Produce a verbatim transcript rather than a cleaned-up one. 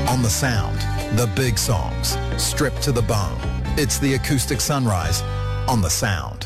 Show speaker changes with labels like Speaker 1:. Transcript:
Speaker 1: On the Sound, the big songs, stripped to the bone. It's the acoustic sunrise on the Sound.